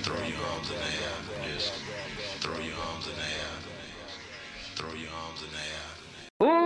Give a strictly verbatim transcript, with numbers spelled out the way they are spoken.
throw your arms in the air. Just throw your arms in the air. Throw your arms in the air.